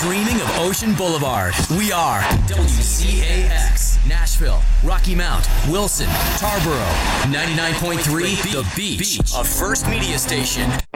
screaming of Ocean Boulevard. We are WCAX, Nashville, Rocky Mount, Wilson, Tarboro, 99.3, The Beach, a First Media station.